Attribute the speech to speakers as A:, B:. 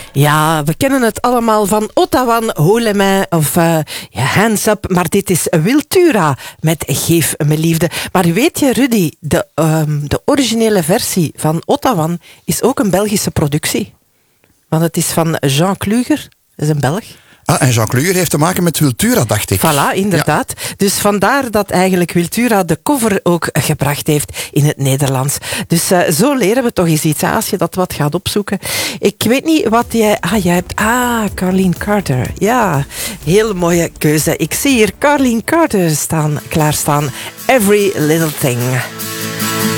A: Ja, we kennen het allemaal van Ottawan, Holemain of Hands Up, maar dit is Wiltura met Geef me liefde. Maar weet je, Rudy, de originele versie van Ottawan is ook een Belgische productie. Want het is van Jean Kluger, dat is een Belg.
B: Ah, en Jean Kluger heeft te maken met Wiltura, dacht ik.
A: Voilà, inderdaad. Ja. Dus vandaar dat eigenlijk Wiltura de cover ook gebracht heeft in het Nederlands. Dus zo leren we toch eens iets als je dat wat gaat opzoeken. Ik weet niet wat jij... jij hebt... Carleen Carter. Ja, heel mooie keuze. Ik zie hier Carleen Carter klaarstaan. Every Little Thing.